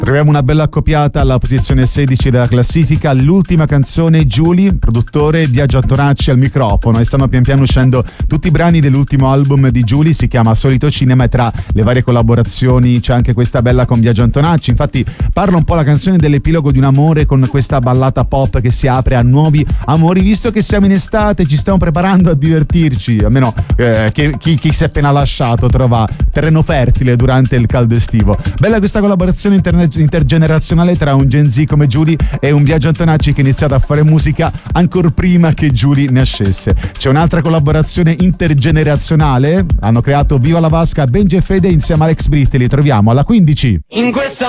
Troviamo una bella accoppiata alla posizione 16 della classifica, l'ultima canzone Giuly, produttore Biagio Antonacci al microfono, e stanno pian piano uscendo tutti i brani dell'ultimo album di Giuly, si chiama Solito Cinema, e tra le varie collaborazioni c'è anche questa bella con Biagio Antonacci. Infatti parla un po' la canzone dell'epilogo di un amore, con questa ballata pop che si apre a nuovi amori, visto che siamo in estate ci stiamo preparando a divertirci, almeno chi si è appena lasciato trova terreno fertile durante il caldo estivo. Bella questa collaborazione intergenerazionale tra un Gen Z come Giuly e un Biagio Antonacci che ha iniziato a fare musica ancora prima che Giuly nascesse. C'è un'altra collaborazione intergenerazionale, hanno creato Viva la Vasca, Benji e Fede insieme a Alex Britti, li troviamo alla 15. In questa